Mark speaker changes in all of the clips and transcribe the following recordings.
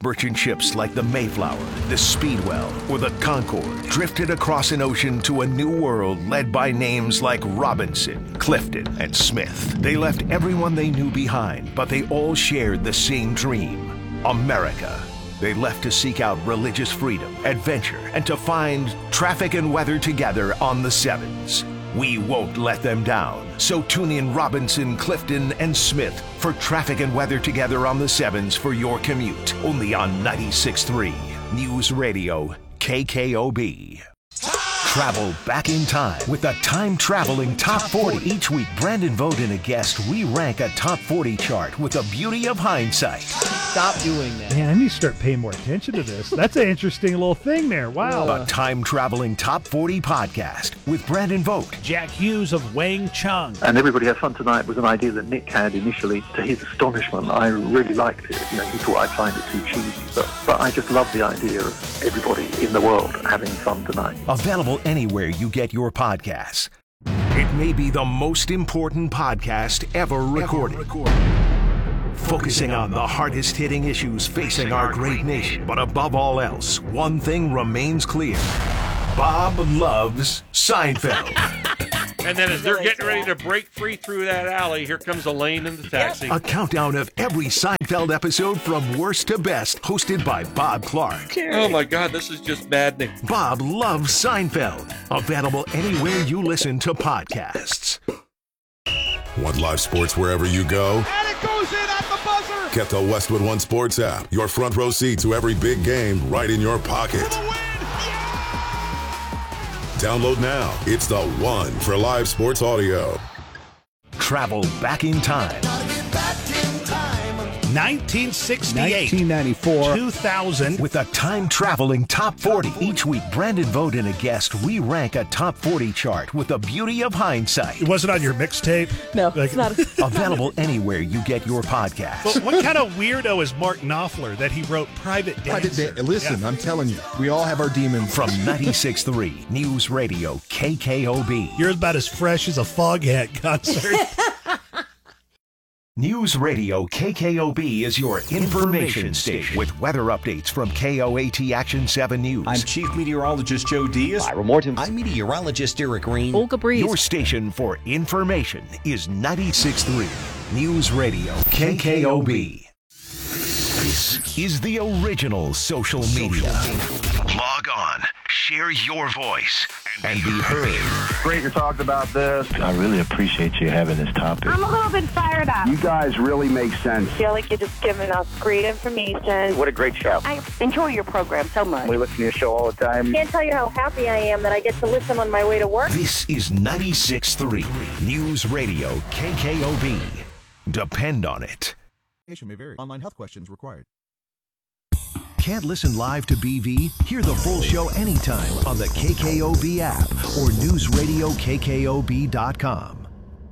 Speaker 1: Merchant ships like the Mayflower, the Speedwell, or the Concorde drifted across an ocean to a new world led by names like Robinson, Clifton, and Smith. They left everyone they knew behind, but they all shared the same dream: America. They left to seek out religious freedom, adventure, and to find traffic and weather together on the Sevens. We won't let them down. So tune in Robinson, Clifton, and Smith for traffic and weather together on the Sevens for your commute. Only on 96.3 News Radio KKOB. Travel back in time with the time-traveling Top 40. Each week, Brandon Vogt and a guest re-rank a Top 40 chart with the beauty of hindsight.
Speaker 2: Stop doing that.
Speaker 3: Man, I need to start paying more attention to this. That's an interesting little thing there. Wow.
Speaker 1: The time-traveling Top 40 podcast with Brandon Vogt,
Speaker 3: Jack Hughes of Wang Chung.
Speaker 4: And Everybody Has Fun Tonight was an idea that Nick had initially. To his astonishment, I really liked it. He thought I'd find it too cheesy. But I just love the idea of everybody in the world having fun tonight.
Speaker 1: Available anywhere you get your podcasts. It may be the most important podcast ever recorded. Focusing on the hardest-hitting issues facing our great nation. But above all else, one thing remains clear. Bob loves Seinfeld.
Speaker 5: And then as they're getting ready to break free through that alley, here comes Elaine in the taxi.
Speaker 1: A countdown of every Seinfeld episode from worst to best, hosted by Bob Clark.
Speaker 5: Oh my God, this is just maddening.
Speaker 1: Bob loves Seinfeld. Available anywhere you listen to podcasts.
Speaker 6: Want live sports wherever you go?
Speaker 7: And it goes in at the buzzer!
Speaker 6: Get the Westwood One Sports app. Your front row seat to every big game right in your pocket.
Speaker 7: For the win! Yeah!
Speaker 6: Download now. It's the one for live sports audio.
Speaker 1: Travel back in time.
Speaker 3: 1968,
Speaker 2: 1994,
Speaker 3: 2000.
Speaker 1: With a time-traveling Top 40. Each week, Brandon Vogt and a guest re-rank a Top 40 chart with the beauty of hindsight.
Speaker 3: It wasn't on your mixtape?
Speaker 8: No,
Speaker 3: Like-
Speaker 8: it's not.
Speaker 1: Available anywhere you get your podcasts.
Speaker 3: But what kind of weirdo is Mark Knopfler that he wrote Private Dancer?
Speaker 9: Listen,
Speaker 3: Yeah.
Speaker 9: I'm telling you, we all have our demons.
Speaker 1: From 96.3 News Radio KKOB.
Speaker 3: You're about as fresh as a Foghat concert.
Speaker 1: News Radio KKOB is your information station with weather updates from KOAT Action 7 News.
Speaker 10: I'm Chief Meteorologist Joe Diaz.
Speaker 2: Ira Morton.
Speaker 10: I'm Meteorologist Eric Green.
Speaker 8: Olga Breeze.
Speaker 1: Your station for information is 96.3 News Radio KKOB. This is the original social media. Log on, share your voice, and be heard.
Speaker 4: Great to talk about this. I really appreciate you having this topic.
Speaker 11: I'm a little bit fired up.
Speaker 4: You guys really make sense.
Speaker 11: I feel like you're just giving us great information.
Speaker 4: What a great show.
Speaker 11: I enjoy your program so much.
Speaker 4: We listen to your show all the time.
Speaker 11: Can't tell you how happy I am that I get to listen on my way to work.
Speaker 1: This is 96.3 News Radio KKOB. Depend on it.
Speaker 9: May vary. Online health questions required.
Speaker 1: Can't listen live to BV? Hear the full show anytime on the KKOB app or newsradiokkob.com.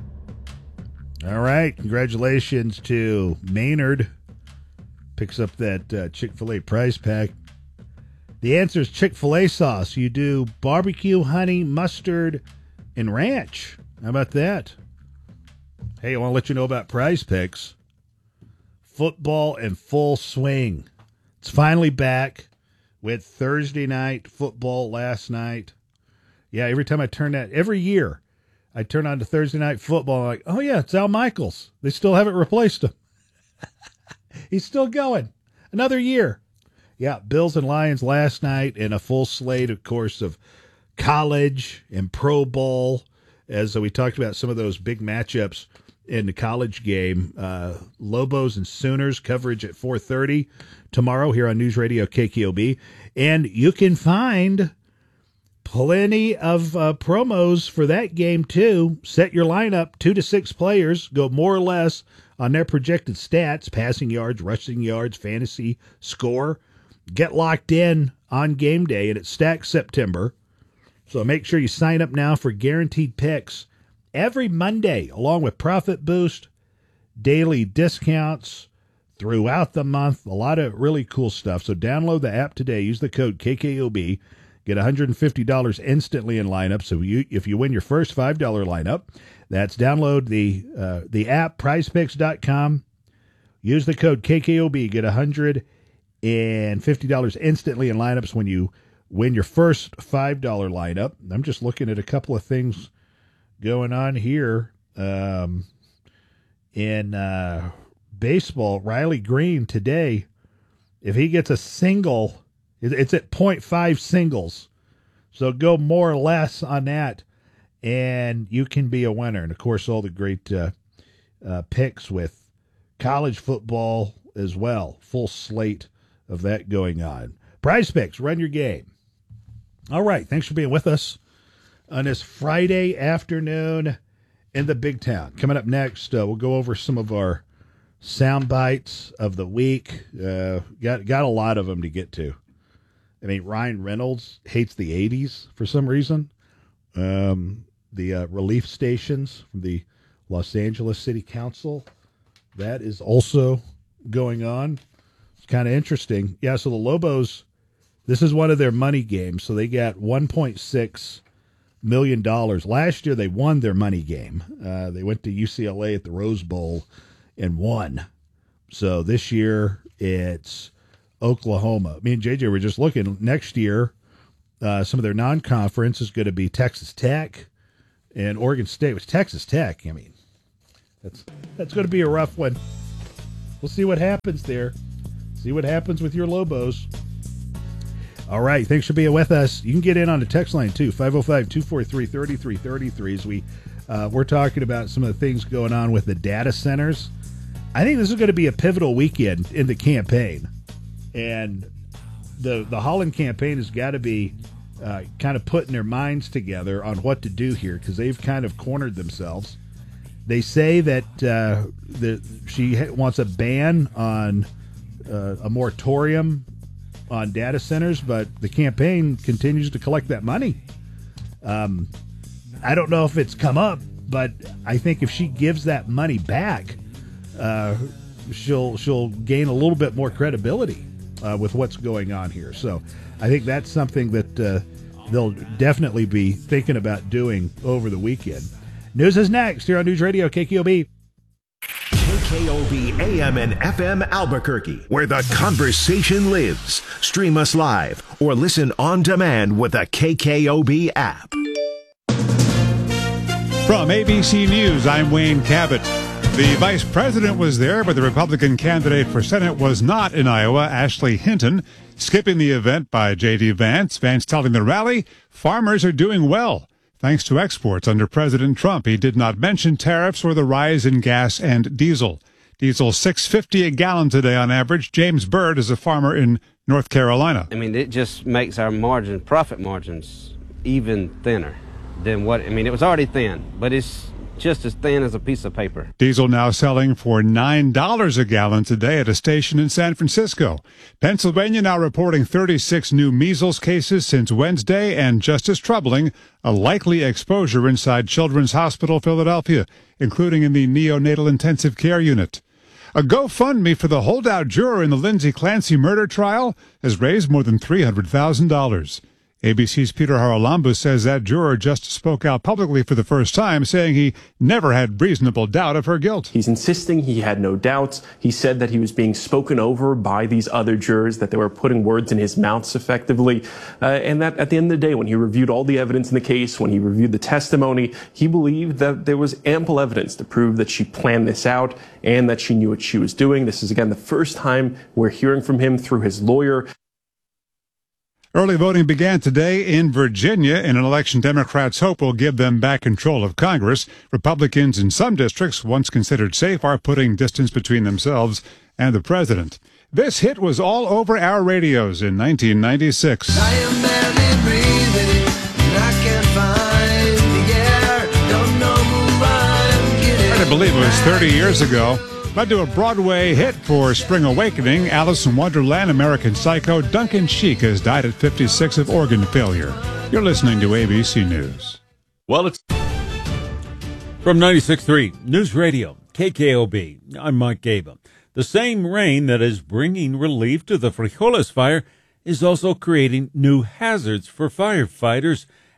Speaker 3: All right. Congratulations to Maynard. Picks up that Chick-fil-A prize pack. The answer is Chick-fil-A sauce. You do barbecue, honey, mustard, and ranch. How about that? Hey, I want to let you know about Prize Picks. Football in full swing. It's finally back with Thursday night football last night. Yeah, every time I turn that, every year, I turn on to Thursday night football. I'm like, oh yeah, it's Al Michaels. They still haven't replaced him. He's still going. Another year. Yeah, Bills and Lions last night, and a full slate, of course, of college and Pro Bowl, as we talked about some of those big matchups in the college game. Lobos and Sooners coverage at 4:30 tomorrow here on News Radio KKOB. And you can find plenty of promos for that game, too. Set your lineup, 2 to 6 players, go more or less on their projected stats, passing yards, rushing yards, fantasy score. Get locked in on game day, and it stacks September. So make sure you sign up now for guaranteed picks every Monday, along with Profit Boost, daily discounts throughout the month. A lot of really cool stuff. So download the app today. Use the code KKOB. Get $150 instantly in lineup. So if you win your first $5 lineup, that's download the app, prizepicks.com. Use the code KKOB. Get $100 and $50 instantly in lineups when you win your first $5 lineup. I'm just looking at a couple of things going on here. In baseball, Riley Green today, if he gets a single, it's at 0.5 singles. So go more or less on that, and you can be a winner. And, of course, all the great picks with college football as well. Full slate of that going on. Prize Picks, run your game. All right, thanks for being with us on this Friday afternoon in the Big Town. Coming up next, we'll go over some of our sound bites of the week. Got a lot of them to get to. I mean, Ryan Reynolds hates the 80s for some reason. The relief stations from the Los Angeles City Council, that is also going on. It's kind of interesting. Yeah, so the Lobos, this is one of their money games. So they got $1.6 million. Last year they won their money game. They went to UCLA at the Rose Bowl and won. So this year it's Oklahoma. Me and JJ were just looking. Next year, some of their non-conference is going to be Texas Tech and Oregon State. Which Texas Tech, I mean, that's going to be a rough one. We'll see what happens there. See what happens with your Lobos. All right, thanks for being with us. You can get in on the text line, too, 505-243-3333, as we're talking about some of the things going on with the data centers. I think this is going to be a pivotal weekend in the campaign. And the Holland campaign has got to be kind of putting their minds together on what to do here, because they've kind of cornered themselves. They say that she wants a ban on a moratorium on data centers, but the campaign continues to collect that money. I don't know if it's come up, but I think if she gives that money back, she'll gain a little bit more credibility with what's going on here. So I think that's something that they'll definitely be thinking about doing over the weekend. News is next here on News Radio KKOB.
Speaker 1: KKOB AM and FM Albuquerque, where the conversation lives. Stream us live or listen on demand with the KKOB app.
Speaker 8: From ABC News, I'm Wayne Cabot. The vice president was there, but the Republican candidate for Senate was not in Iowa, Ashley Hinton, skipping the event by J.D. Vance. Vance telling the rally, farmers are doing well, thanks to exports under President Trump. He did not mention tariffs or the rise in gas and diesel. Diesel $6.50 a gallon today on average. James Bird is a farmer in North Carolina.
Speaker 12: I mean, it just makes our profit margins even thinner than what, I mean, it was already thin, but it's just as thin as a piece of paper.
Speaker 8: Diesel now selling for $9 a gallon today at a station in San Francisco. Pennsylvania now reporting 36 new measles cases since Wednesday, and just as troubling, a likely exposure inside Children's Hospital Philadelphia, including in the neonatal intensive care unit. A GoFundMe for the holdout juror in the Lindsay Clancy murder trial has raised more than $300,000. ABC's Peter Haralambous says that juror just spoke out publicly for the first time, saying he never had reasonable doubt of her guilt.
Speaker 13: He's insisting he had no doubts. He said that he was being spoken over by these other jurors, that they were putting words in his mouth effectively, and that at the end of the day, when he reviewed all the evidence in the case, when he reviewed the testimony, he believed that there was ample evidence to prove that she planned this out and that she knew what she was doing. This is, again, the first time we're hearing from him through his lawyer.
Speaker 8: Early voting began today in Virginia in an election Democrats hope will give them back control of Congress. Republicans in some districts, once considered safe, are putting distance between themselves and the president. This hit was all over our radios in 1996. I am barely breathing, and I can't find the air. Don't know who I'm getting. I believe it was 30 years ago. Led to a Broadway hit for Spring Awakening, Alice in Wonderland, American Psycho. Duncan Sheik has died at 56 of organ failure. You're listening to ABC News.
Speaker 14: Well, it's from 96.3 News Radio, KKOB. I'm Mike Gaba. The same rain that is bringing relief to the Frijoles fire is also creating new hazards for firefighters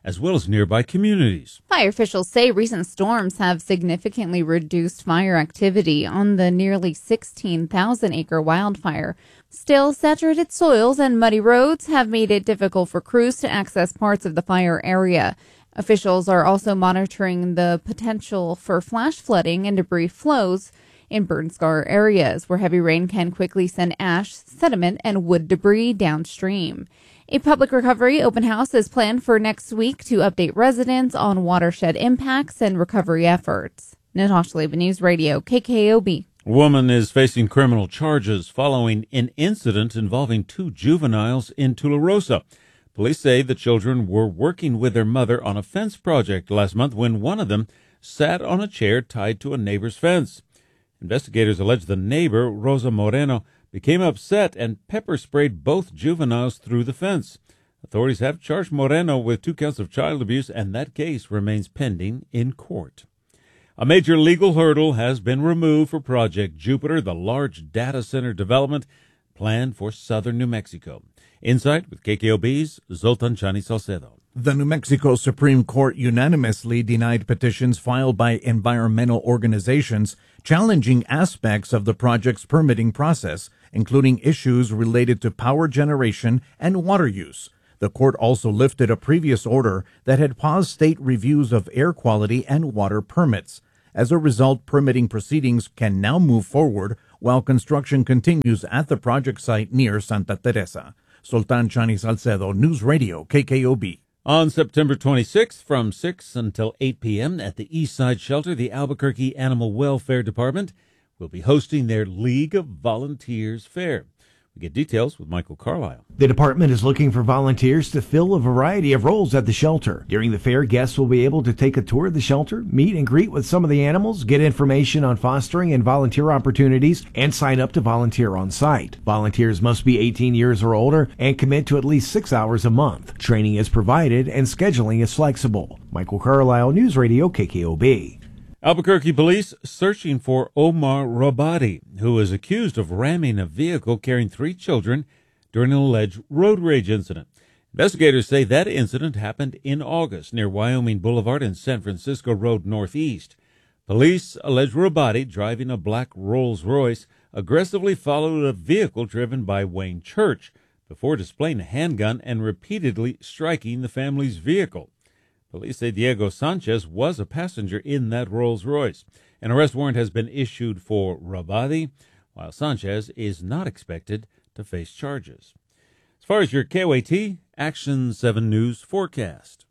Speaker 14: as well as nearby communities.
Speaker 15: Fire officials say recent storms have significantly reduced fire activity on the nearly 16,000-acre wildfire. Still, saturated soils and muddy roads have made it difficult for crews to access parts of the fire area. Officials are also monitoring the potential for flash flooding and debris flows in burn-scar areas where heavy rain can quickly send ash, sediment, and wood debris downstream. A public recovery open house is planned for next week to update residents on watershed impacts and recovery efforts. Natasha Leva, News Radio, KKOB.
Speaker 14: A woman is facing criminal charges following an incident involving 2 juveniles in Tularosa. Police say the children were working with their mother on a fence project last month when one of them sat on a chair tied to a neighbor's fence. Investigators allege the neighbor, Rosa Moreno, became upset and pepper-sprayed both juveniles through the fence. Authorities have charged Moreno with 2 counts of child abuse, and that case remains pending in court. A major legal hurdle has been removed for Project Jupiter, the large data center development planned for southern New Mexico. Insight with KKOB's Zoltan Chani Salcedo.
Speaker 16: The New Mexico Supreme Court unanimously denied petitions filed by environmental organizations challenging aspects of the project's permitting process, including issues related to power generation and water use. The court also lifted a previous order that had paused state reviews of air quality and water permits. As a result, permitting proceedings can now move forward while construction continues at the project site near Santa Teresa. Sultan Chani Salcedo, News Radio, KKOB.
Speaker 14: On September 26th from 6 until 8 p.m. at the Eastside Shelter, the Albuquerque Animal Welfare Department will be hosting their League of Volunteers Fair. We get details with Michael Carlisle.
Speaker 17: The department is looking for volunteers to fill a variety of roles at the shelter. During the fair, guests will be able to take a tour of the shelter, meet and greet with some of the animals, get information on fostering and volunteer opportunities, and sign up to volunteer on site. Volunteers must be 18 years or older and commit to at least 6 hours a month. Training is provided and scheduling is flexible. Michael Carlisle, News Radio, KKOB.
Speaker 14: Albuquerque police searching for Omar Robati, who is accused of ramming a vehicle carrying 3 children during an alleged road rage incident. Investigators say that incident happened in August near Wyoming Boulevard and San Francisco Road Northeast. Police allege Robati, driving a black Rolls-Royce, aggressively followed a vehicle driven by Wayne Church before displaying a handgun and repeatedly striking the family's vehicle. Police say Diego Sanchez was a passenger in that Rolls-Royce. An arrest warrant has been issued for Rabadi, while Sanchez is not expected to face charges. As far as your KOAT Action 7 News forecast.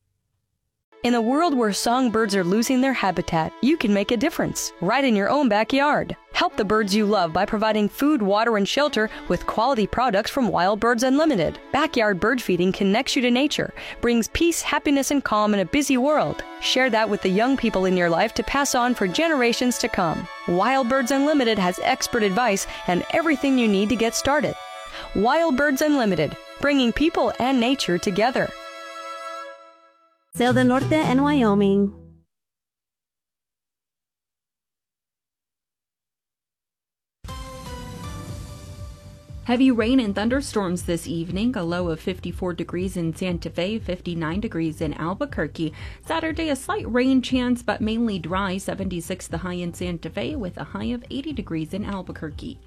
Speaker 18: In a world where songbirds are losing their habitat, you can make a difference right in your own backyard. Help the birds you love by providing food, water, and shelter with quality products from Wild Birds Unlimited. Backyard bird feeding connects you to nature, brings peace, happiness, and calm in a busy world. Share that with the young people in your life to pass on for generations to come. Wild Birds Unlimited has expert advice and everything you need to get started. Wild Birds Unlimited, bringing people and nature together.
Speaker 19: Sail del Norte and Wyoming.
Speaker 20: Heavy rain and thunderstorms this evening, a low of 54 degrees in Santa Fe, 59 degrees in Albuquerque. Saturday, a slight rain chance, but mainly dry, 76 the high in Santa Fe, with a high of 80 degrees in Albuquerque.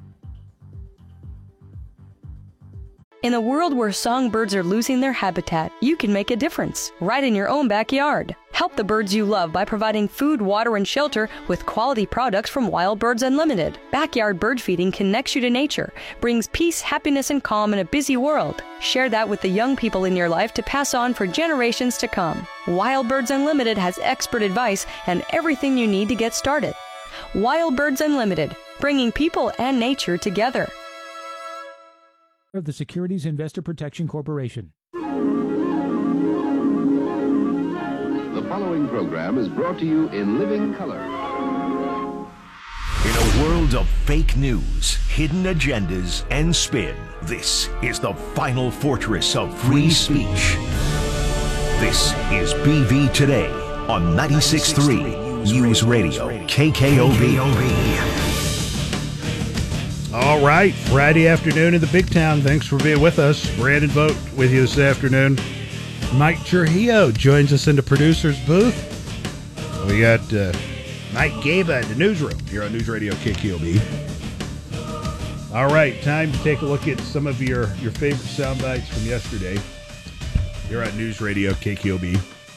Speaker 18: In a world where songbirds are losing their habitat, you can make a difference right in your own backyard. Help the birds you love by providing food, water, and shelter with quality products from Wild Birds Unlimited. Backyard bird feeding connects you to nature, brings peace, happiness, and calm in a busy world. Share that with the young people in your life to pass on for generations to come. Wild Birds Unlimited has expert advice and everything you need to get started. Wild Birds Unlimited, bringing people and nature together.
Speaker 21: Of the Securities Investor Protection Corporation.
Speaker 22: The following program is brought to you in living color.
Speaker 1: In a world of fake news, hidden agendas, and spin, this is the final fortress of free speech. This is BV Today on 96.3 News Radio, KKOB.
Speaker 3: All right, Friday afternoon in the big town. Thanks for being with us. Brandon Vogt with you this afternoon. Mike Trujillo joins us in the producer's booth. We got Mike Gaba in the newsroom here on News Radio KQOB. All right, time to take a look at some of your favorite sound bites from yesterday here on News Radio KQOB.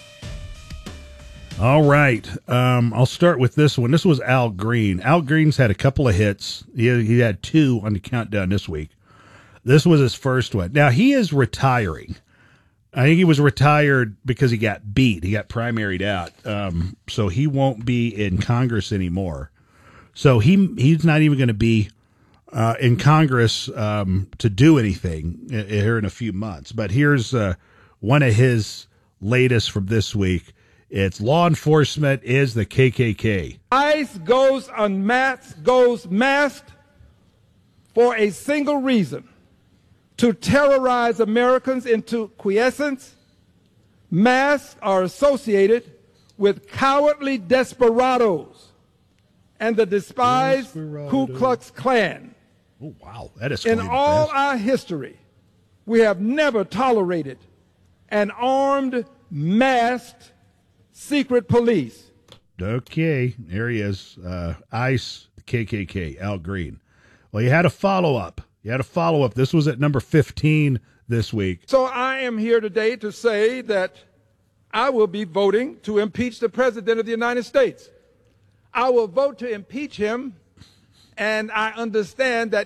Speaker 3: All right, I'll start with this one. This was Al Green. Al Green's had a couple of hits. He had 2 on the countdown this week. This was his first one. Now, he is retiring. I think he was retired because he got beat. He got primaried out. So he won't be in Congress anymore. So he's not even going to be in Congress to do anything here in a few months. But here's one of his latest from this week. It's law enforcement is the KKK.
Speaker 5: ICE goes unmasked, goes masked for a single reason: to terrorize Americans into quiescence. Masks are associated with cowardly desperados and the despised Ku Klux Klan.
Speaker 3: Oh, wow. That is
Speaker 5: in all our history, we have never tolerated an armed, masked secret police.
Speaker 3: Okay, there he is. ICE, the KKK, Al Green. Well, you had a follow-up. This was at number 15 this week.
Speaker 5: So I am here today to say that I will be voting to impeach the President of the United States. I will vote to impeach him, and I understand that